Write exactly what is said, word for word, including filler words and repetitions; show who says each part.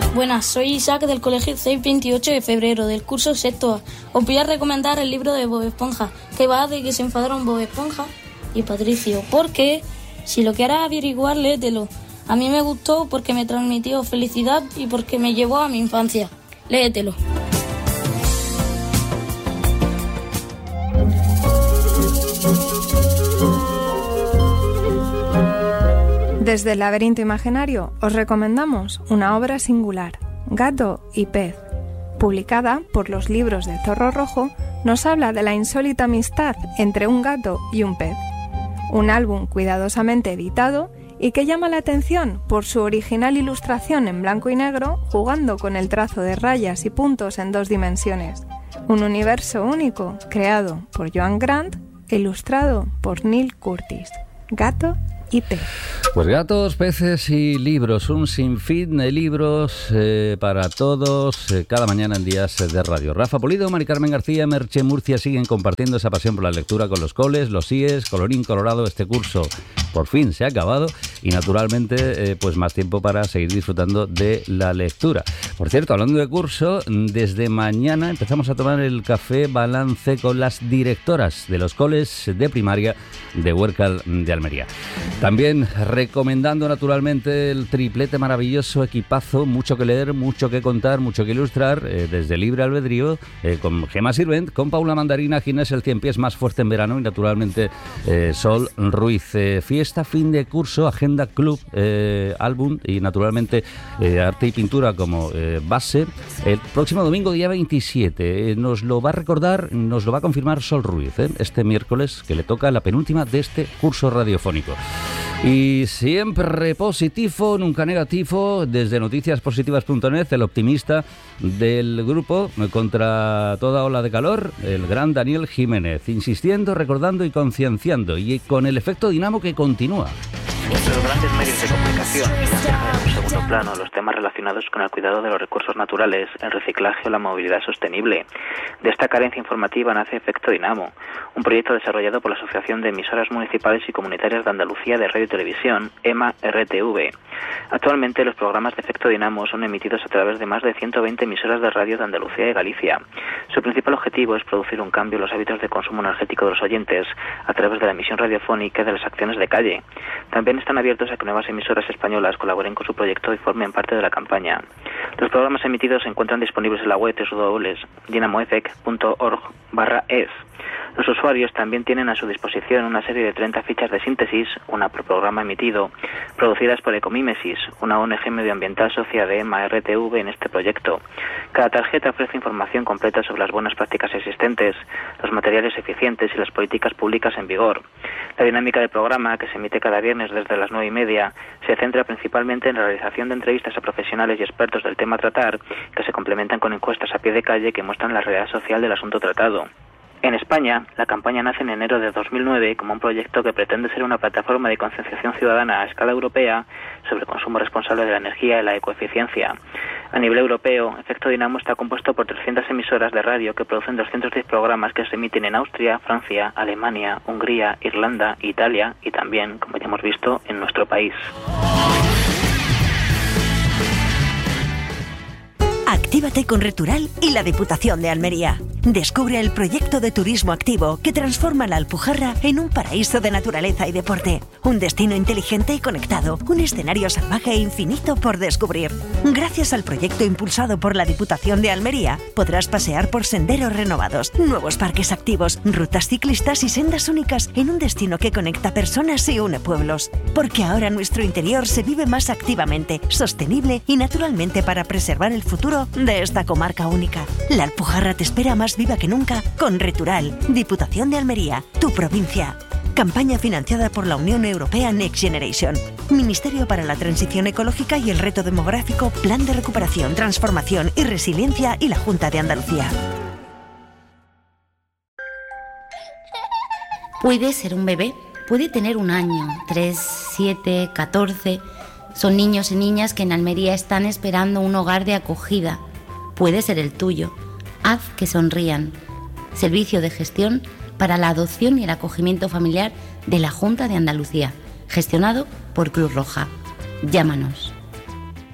Speaker 1: Buenas, soy Isaac del colegio seis veintiocho de febrero del curso sexto A. Os voy a recomendar el libro de Bob Esponja, que va de que se enfadaron Bob Esponja y Patricio, porque si lo quieres averiguar, léetelo. A mí me gustó porque me transmitió felicidad y porque me llevó a mi infancia. Léetelo.
Speaker 2: Desde el laberinto imaginario os recomendamos una obra singular, Gato y Pez. Publicada por los libros de Zorro Rojo, nos habla de la insólita amistad entre un gato y un pez. Un álbum cuidadosamente editado y que llama la atención por su original ilustración en blanco y negro, jugando con el trazo de rayas y puntos en dos dimensiones. Un universo único creado por Joan Grant e ilustrado por Neil Curtis. Gato y Pez.
Speaker 3: Pues gatos, peces y libros, un sinfín de libros eh, para todos, eh, cada mañana en Días de Radio. Rafa Pulido, Mari Carmen García, Merche Murcia siguen compartiendo esa pasión por la lectura con los coles, los síes, colorín colorado. Este curso por fin se ha acabado y naturalmente eh, pues más tiempo para seguir disfrutando de la lectura. Por cierto, hablando de curso, desde mañana empezamos a tomar el café balance con las directoras de los coles de primaria de Huércal de Almería. También recomendando naturalmente el triplete maravilloso, equipazo, mucho que leer, mucho que contar, mucho que ilustrar, eh, desde Libre Albedrío, eh, con Gemma Sirvent, con Paula Mandarina, Ginés el cien pies más fuerte en verano y naturalmente eh, Sol Ruiz. Eh, fiesta, fin de curso, agenda, club, eh, álbum y naturalmente eh, arte y pintura como eh, base. El próximo domingo, día veintisiete, eh, nos lo va a recordar, nos lo va a confirmar Sol Ruiz, eh, este miércoles que le toca la penúltima de este curso radiofónico. Y siempre positivo, nunca negativo, desde noticias positivas punto net, el optimista del grupo contra toda ola de calor, el gran Daniel Jiménez, insistiendo, recordando y concienciando, y con el efecto dinamo que continúa.
Speaker 4: Entre los grandes medios de comunicación iban dejando en segundo plano los temas relacionados con el cuidado de los recursos naturales, el reciclaje o la movilidad sostenible. De esta carencia informativa nace Efecto Dinamo, un proyecto desarrollado por la Asociación de Emisoras Municipales y Comunitarias de Andalucía de Radio y Televisión, E M A R T V. Actualmente los programas de Efecto Dinamo son emitidos a través de más de ciento veinte emisoras de radio de Andalucía y Galicia. Su principal objetivo es producir un cambio en los hábitos de consumo energético de los oyentes a través de la emisión radiofónica y de las acciones de calle. También están abiertos a que nuevas emisoras españolas colaboren con su proyecto y formen parte de la campaña. Los programas emitidos se encuentran disponibles en la web doble u doble u doble u punto dinamoefec punto org barra es. Los usuarios también tienen a su disposición una serie de treinta fichas de síntesis, una por programa emitido, producidas por Ecomímesis, una O N G medioambiental socia de E M A R T V en este proyecto. Cada tarjeta ofrece información completa sobre las buenas prácticas existentes, los materiales eficientes y las políticas públicas en vigor. La dinámica del programa, que se emite cada viernes desde las nueve y media, se centra principalmente en la realización de entrevistas a profesionales y expertos del tema a tratar, que se complementan con encuestas a pie de calle que muestran la realidad social del asunto tratado. En España, la campaña nace en enero de dos mil nueve como un proyecto que pretende ser una plataforma de concienciación ciudadana a escala europea sobre el consumo responsable de la energía y la ecoeficiencia. A nivel europeo, Efecto Dinamo está compuesto por trescientas emisoras de radio que producen doscientos diez programas que se emiten en Austria, Francia, Alemania, Hungría, Irlanda, Italia y también, como ya hemos visto, en nuestro país.
Speaker 5: Actívate con Retural y la Diputación de Almería. Descubre el proyecto de turismo activo que transforma la Alpujarra en un paraíso de naturaleza y deporte. Un destino inteligente y conectado, un escenario salvaje e infinito por descubrir. Gracias al proyecto impulsado por la Diputación de Almería, podrás pasear por senderos renovados, nuevos parques activos, rutas ciclistas y sendas únicas en un destino que conecta personas y une pueblos. Porque ahora nuestro interior se vive más activamente, sostenible y naturalmente para preservar el futuro de esta comarca única. La Alpujarra te espera más viva que nunca con Retural, Diputación de Almería, tu provincia. Campaña financiada por la Unión Europea Next Generation, Ministerio para la Transición Ecológica y el Reto Demográfico, Plan de Recuperación, Transformación y Resiliencia y la Junta de Andalucía.
Speaker 6: Puede ser un bebé, puede tener un año, tres, siete, catorce... Son niños y niñas que en Almería están esperando un hogar de acogida. Puede ser el tuyo. Haz que sonrían. Servicio de gestión para la adopción y el acogimiento familiar de la Junta de Andalucía, gestionado por Cruz Roja. Llámanos.